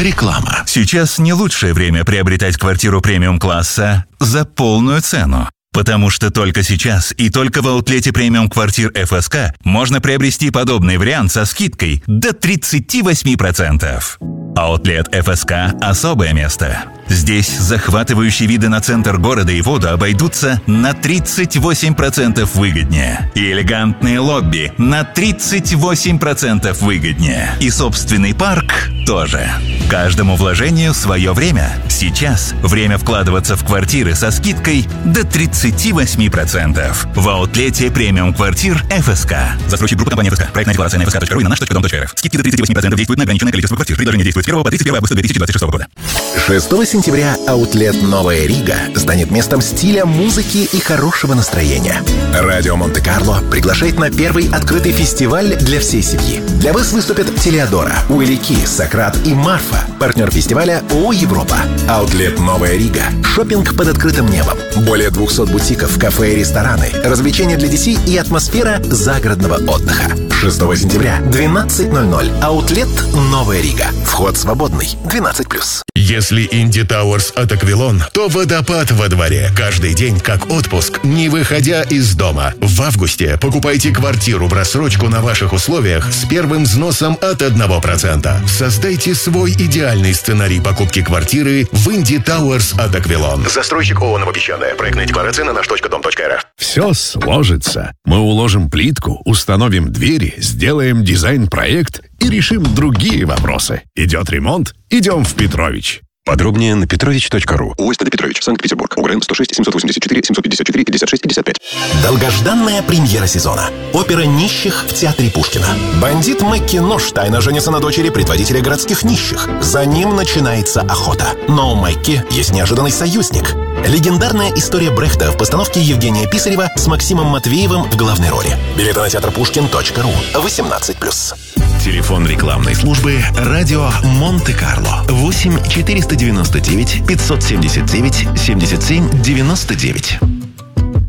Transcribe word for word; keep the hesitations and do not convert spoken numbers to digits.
Реклама. Сейчас не лучшее время приобретать квартиру премиум-класса за полную цену. Потому что только сейчас и только в аутлете премиум квартир эф эс ка можно приобрести подобный вариант со скидкой до тридцать восемь процентов. Аутлет эф эс ка – особое место. Здесь захватывающие виды на центр города и воду обойдутся на тридцать восемь процентов выгоднее. И элегантные лобби на тридцать восемь процентов выгоднее. И собственный парк тоже. Каждому вложению свое время. Сейчас время вкладываться в квартиры со скидкой до тридцать восемь процентов. В аутлете премиум квартир эф эс ка. Застройщик группы компании эф эс ка. Проектная декларация на эф эс ка точка ру и на наш точка дом точка эр эф. Скидки до тридцать восемь процентов действуют на ограниченное количество квартир. Предложение действует с первого по тридцать первое августа две тысячи двадцать шестого года. шестого сентября аутлет «Новая Рига» станет местом стиля, музыки и хорошего настроения. Радио Монте-Карло приглашает на первый открытый фестиваль для всей семьи. Для вас выступят Телеодора, Уилли Ки, Сократ и Марфа. Партнер фестиваля ООО «Европа». Аутлет «Новая Рига». Шопинг под открытым небом. Более двухсот бутиков, кафе и рестораны, развлечения для детей и атмосфера загородного отдыха. шестого сентября, двенадцать ноль ноль. Аутлет «Новая Рига». Вход свободный. двенадцать плюс. Если Инди Тауэрс от Аквилон, то водопад во дворе. Каждый день как отпуск, не выходя из дома. В августе покупайте квартиру в рассрочку на ваших условиях с первым взносом от одного процента. Создайте свой идеальный сценарий покупки квартиры в Инди Тауэрс от Аквилон. Застройщик ООО «Новопесчаная». Проектная декларация на наш точка дом точка эр эф. Все сложится. Мы уложим плитку, установим двери, сделаем дизайн-проект и решим другие вопросы. Идет ремонт? Идем в Петрович. Подробнее на петрович точка ру. ОСТ Петрович, Санкт-Петербург. УГРН сто шесть семьсот восемьдесят четыре семьсот пятьдесят четыре пятьдесят шесть пятьдесят пять. Долгожданная премьера сезона. Опера нищих в театре Пушкина. Бандит Мэкки Нож тайно женится на дочери предводителя городских нищих. За ним начинается охота. Но у Мэкки есть неожиданный союзник. Легендарная история Брехта в постановке Евгения Писарева с Максимом Матвеевым в главной роли. Билеты на театр пушкин точка ру. восемнадцать плюс. Телефон рекламной службы «Радио Монте-Карло». восемь четыреста девяносто девять пятьсот семьдесят девять семьдесят семь девяносто девять.